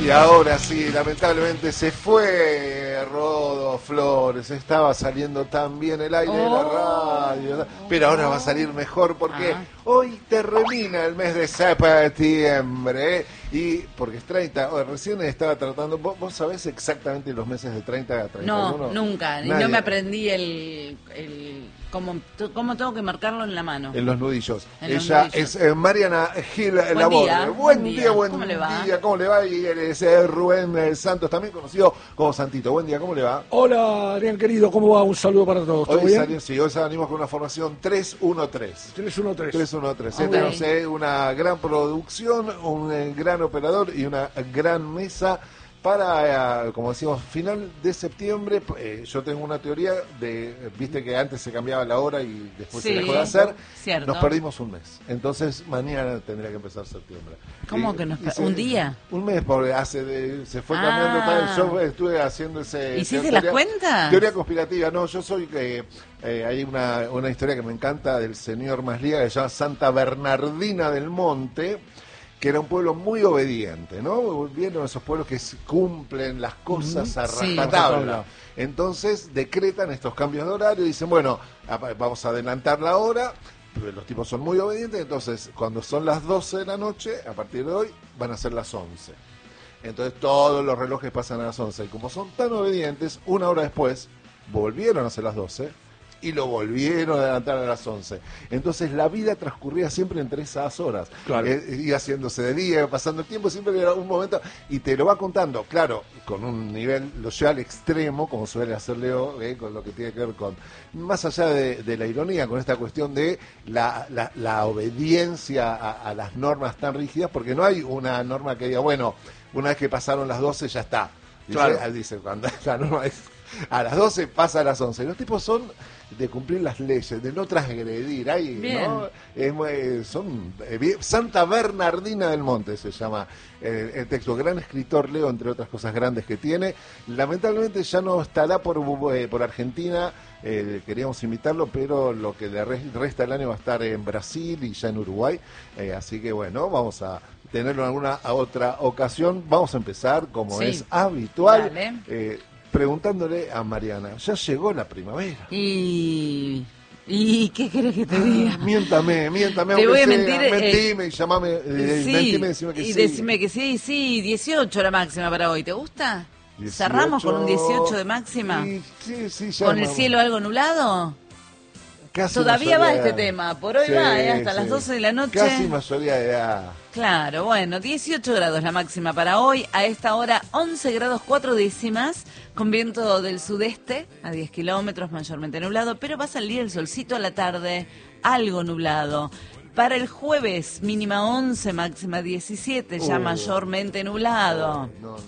Y ahora sí, lamentablemente se fue Rodo Flores, estaba saliendo tan bien el aire de la radio, pero ahora va a salir mejor porque hoy termina el mes de septiembre, y porque es 30, recién estaba tratando, ¿vos sabés exactamente los meses de 30 a 31? No, nunca, no me aprendí cómo tengo que marcarlo en la mano. En los nudillos. En los Ella nudillos. es Mariana Gil Laborde. Buen día, ¿Cómo le va? ¿Cómo le va? Y él es Rubén Santos, también conocido como Santito. Buen día, ¿cómo le va? Hola, Adrián querido, ¿cómo va? Un saludo para todos. ¿Todo bien? Hoy salimos con una formación 3-1-3. 3-1-3. Tenemos una gran producción, un gran operador y una gran mesa para, como decimos, final de septiembre. Yo tengo una teoría viste que antes se cambiaba la hora y después se dejó de hacer. Cierto. Nos perdimos un mes. Entonces mañana tendría que empezar septiembre. ¿Cómo que un día? Un mes, porque se fue cambiando tal. Yo estuve haciendo ese... ¿Hiciste las cuentas? Teoría conspirativa. No, yo soy... hay una historia que me encanta del señor Maslía, que se llama Santa Bernardina del Monte, que era un pueblo muy obediente, ¿no? Vieron esos pueblos que cumplen las cosas a rajatabla. Entonces decretan estos cambios de horario y dicen, bueno, vamos a adelantar la hora. Los tipos son muy obedientes, entonces cuando son las 12 de la noche, a partir de hoy, van a ser las 11. Entonces todos los relojes pasan a las 11. Y como son tan obedientes, una hora después volvieron a ser las 12 y lo volvieron a adelantar a las 11. Entonces la vida transcurría siempre entre esas horas. Claro. Iba haciéndose de día, pasando el tiempo, siempre era un momento, y te lo va contando, claro, con un nivel, lo lleva al extremo, como suele hacer Leo, con lo que tiene que ver con, más allá de la ironía, con esta cuestión de la obediencia a las normas tan rígidas, porque no hay una norma que diga, bueno, una vez que pasaron las 12 ya está. Dice cuando la norma es a las 12 pasa a las 11. Los tipos son de cumplir las leyes, de no transgredir. ¿No? Santa Bernardina del Monte se llama el texto. Gran escritor, Leo, entre otras cosas grandes que tiene. Lamentablemente ya no estará por Argentina. Queríamos invitarlo, pero lo que le resta el año va a estar en Brasil y ya en Uruguay. Así que bueno, vamos a tenerlo en alguna otra ocasión. Vamos a empezar, como es habitual, preguntándole a Mariana, ¿ya llegó la primavera? ¿Y qué querés que te diga? Miéntame, te voy a mentir. Mentime y llamame, mentime y decime que sí. Decime que sí, 18 la máxima para hoy, ¿te gusta? 18, ¿cerramos con un 18 de máxima? Sí, ¿Con el cielo algo nublado? Casi todavía va este tema, por hoy va, hasta las 12 de la noche. Casi mayoría de edad. Claro, bueno, 18 grados la máxima para hoy, a esta hora 11 grados 4 décimas, con viento del sudeste a 10 kilómetros, mayormente nublado, pero va a salir el solcito a la tarde, algo nublado. Para el jueves, mínima 11, máxima 17, ya mayormente nublado.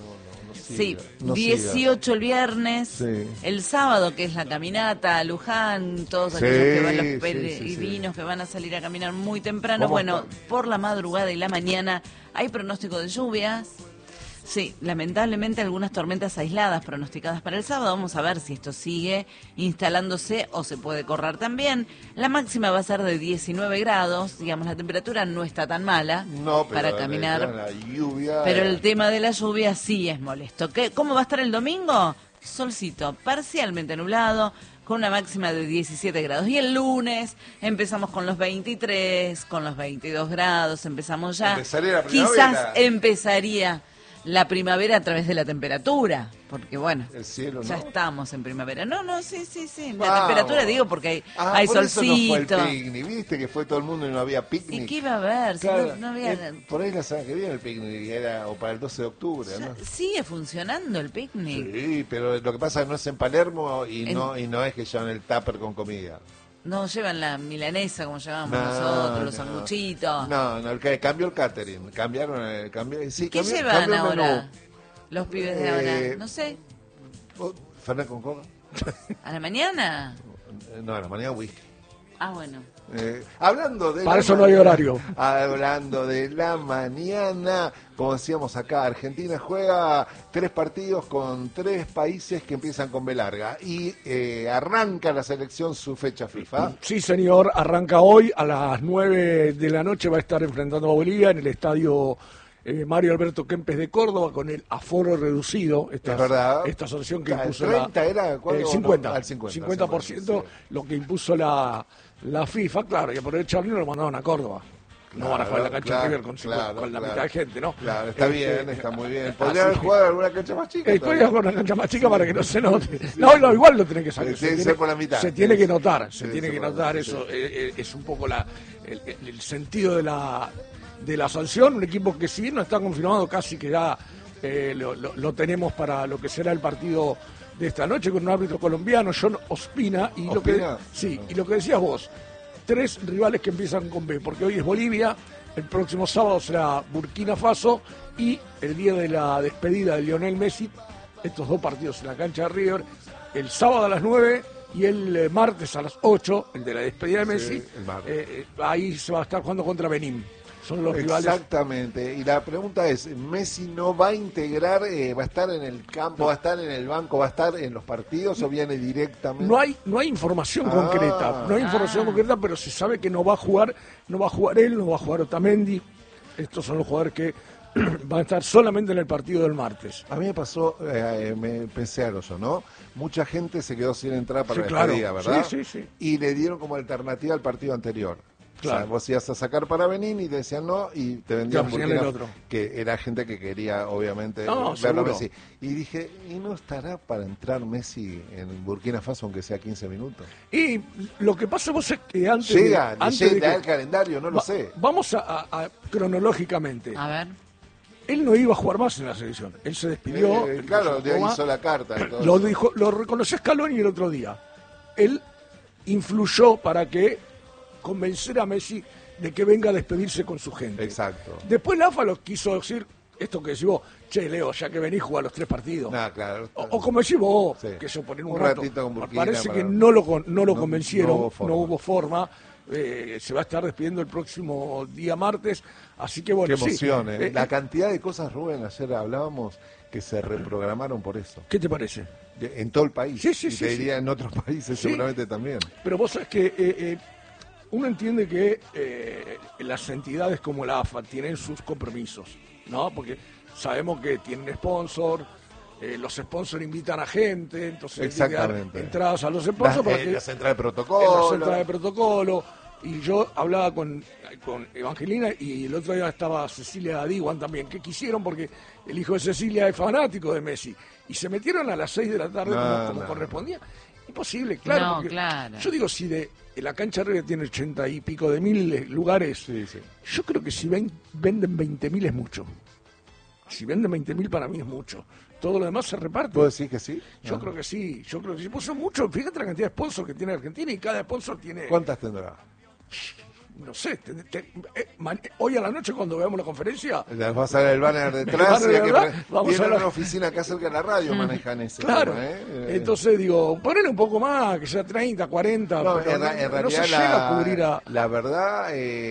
Sí, 18 el viernes, el sábado, que es la caminata a Luján, todos aquellos que van, los peregrinos que van a salir a caminar muy temprano. Bueno, por la madrugada y la mañana hay pronóstico de lluvias. Sí, lamentablemente algunas tormentas aisladas pronosticadas para el sábado. Vamos a ver si esto sigue instalándose o se puede correr también. La máxima va a ser de 19 grados, digamos, la temperatura no está tan mala para caminar. La lluvia, pero el tema de la lluvia sí es molesto. ¿Cómo va a estar el domingo? Solcito, parcialmente nublado, con una máxima de 17 grados. Y el lunes empezamos con los 23, con los 22 grados, empezamos ya. ¿Empezaría la primavera? Quizás empezaría la primavera a través de la temperatura, porque bueno, el cielo, ya ¿no? Estamos en primavera. Sí, la temperatura digo porque hay por solcito. Eso no fue el picnic, viste que fue todo el mundo y no había picnic. ¿Y qué iba a haber? Claro, Si no había... por ahí la semana que viene el picnic o para el 12 de octubre, ¿no? Sigue funcionando el picnic. Sí, pero lo que pasa es que no es en Palermo y no es que llevan el tupper con comida. No llevan la milanesa como llevamos nosotros, los sanguchitos. No, cambió el catering, ¿Qué llevan ahora los pibes de ahora? No sé. ¿Fernet con coca? ¿A la mañana? No, a la mañana whisky. Bueno. Hablando de para eso no hay horario. Hablando de la mañana, como decíamos acá, Argentina juega 3 partidos con 3 países que empiezan con B larga y arranca la selección su fecha FIFA. Sí, señor, arranca hoy a las 9 de la noche, va a estar enfrentando a Bolivia en el estadio Mario Alberto Kempes de Córdoba con el aforo reducido, Es verdad. esta sanción que El impuso 30 era, el 50%, no, al 50%, sí. Lo que impuso la FIFA, claro, y por el Charlie lo mandaron a Córdoba. No van a jugar en la cancha de River con la mitad de gente, ¿no? Claro, está bien, está muy bien. Podría haber jugado en alguna cancha más chica. Podría jugar en una cancha más chica para que no se note. No, igual lo tiene que sacar. Se tiene que notar, eso. Es un poco el sentido de la sanción. Un equipo que si bien no está confirmado, casi que ya lo tenemos para lo que será el partido de esta noche con un árbitro colombiano, John Ospina. Y lo que decías vos, 3 rivales que empiezan con B, porque hoy es Bolivia, el próximo sábado será Burkina Faso y el día de la despedida de Lionel Messi, estos 2 partidos en la cancha de River, el sábado a las 9 y el martes a las 8, el de la despedida de Messi, ahí se va a estar jugando contra Benín. Son los rivales. Exactamente. Y la pregunta es, ¿Messi no va a integrar, va a estar en el campo, va a estar en el banco, va a estar en los partidos o viene directamente? No hay información concreta, pero se sabe que no va a jugar él, no va a jugar Otamendi. Estos son los jugadores que van a estar solamente en el partido del martes. A mí me pasó, me pensé algo yo, ¿no? Mucha gente se quedó sin entrar para la despedida, ¿verdad? Sí. Y le dieron como alternativa al partido anterior. Claro. O sea, vos ibas a sacar para Benín y te decían no, y te vendían el otro. Que era gente que quería, obviamente, verlo a Messi. Y dije, ¿y no estará para entrar Messi en Burkina Faso, aunque sea 15 minutos? Y lo que pasa vos es que antes llega de el calendario, no lo sé. Vamos a cronológicamente. A ver. Él no iba a jugar más en la selección. Él se despidió. Claro, hizo la carta. Y todo lo reconoció Scaloni el otro día. Él influyó para que convencer a Messi de que venga a despedirse con su gente. Exacto. Después la AFA lo quiso decir, esto que decís vos, che, Leo, ya que venís, jugar los 3 partidos. Claro. O como decís vos, que eso poner un rato. Con Burkina, parece que no lo convencieron, no hubo forma. Se va a estar despidiendo el próximo día martes, así que bueno. Qué emoción, la cantidad de cosas, Rubén, ayer hablábamos que se reprogramaron por eso. ¿Qué te parece? En todo el país. Sí. Te diría en otros países seguramente también. Pero vos sabés que uno entiende que las entidades como la AFA tienen sus compromisos, ¿no? Porque sabemos que tienen sponsor, los sponsors invitan a gente, entonces hay que dar entradas a los sponsors para que las entradas de protocolo. Y yo hablaba con Evangelina y el otro día estaba Cecilia Diwan también, que quisieron porque el hijo de Cecilia es fanático de Messi y se metieron a las 6 de la tarde como correspondía. Imposible, claro. Claro. Yo digo, si la cancha River tiene 80 y pico de mil lugares, yo creo que si venden 20.000 es mucho. Si venden 20.000 para mí es mucho. Todo lo demás se reparte. ¿Puedo decir que sí? Yo creo que sí. Pues son muchos. Fíjate la cantidad de sponsors que tiene Argentina y cada sponsor tiene... ¿Cuántas tendrá? No sé, hoy a la noche cuando veamos la conferencia... Vas a ver el banner detrás. Tienen una oficina acá cerca de la radio, manejan ese. Claro, tema, entonces digo, ponele un poco más, que sea 30, 40, no, en realidad no se llega a cubrir a... La verdad,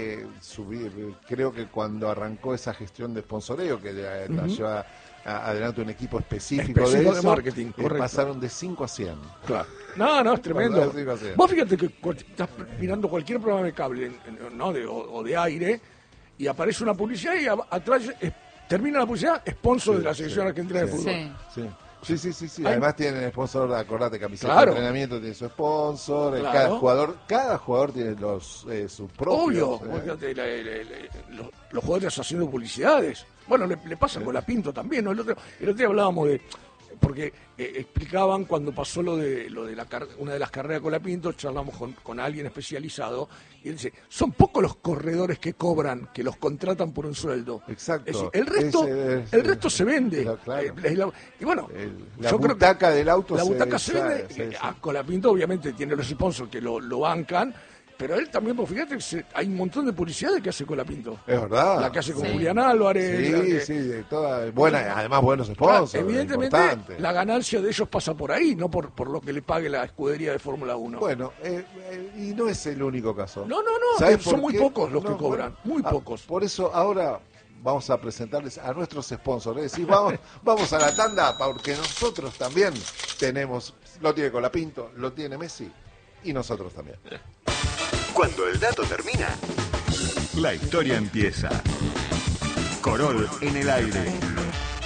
creo que cuando arrancó esa gestión de sponsoreo, que la lleva adelante un equipo específico de eso, marketing, pasaron de 5 a 100. Claro. No, es tremendo. Vos fíjate que estás mirando cualquier programa de cable o de aire y aparece una publicidad y atrás termina la publicidad, sponsor de la selección argentina de fútbol. Sí. Además tienen sponsor, acordate, camiseta de entrenamiento tiene su sponsor, cada jugador tiene sus propios. Obvio, los jugadores haciendo publicidades. Bueno, le pasa con Colapinto también, ¿no? El otro día hablábamos porque explicaban cuando pasó lo de una de las carreras de Colapinto, charlamos con alguien especializado y él dice, son pocos los corredores que cobran, que los contratan por un sueldo. Exacto. Es decir, el resto se vende. Claro. Y bueno, la butaca del auto se vende. A Colapinto obviamente tiene los sponsors que lo bancan. Pero él también, pues fíjate, hay un montón de publicidades que hace Colapinto. Es verdad. La que hace con Julián Álvarez. De todas. Además buenos sponsors. Evidentemente, la ganancia de ellos pasa por ahí, no por lo que le pague la escudería de Fórmula 1. Bueno, y no es el único caso. No, son muy pocos los que cobran, muy pocos. Por eso ahora vamos a presentarles a nuestros sponsors. Es decir, vamos a la tanda, porque nosotros también tenemos, lo tiene Colapinto, lo tiene Messi, y nosotros también. Cuando el dato termina, la historia empieza. Corol en el aire.